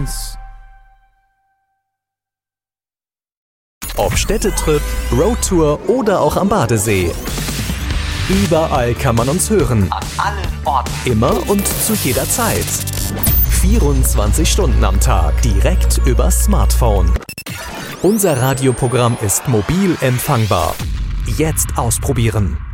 uns. Ob Städtetrip, Roadtour oder auch am Badesee. Überall kann man uns hören. An allen Orten. Immer und zu jeder Zeit. 24 Stunden am Tag. Direkt übers Smartphone. Unser Radioprogramm ist mobil empfangbar. Jetzt ausprobieren.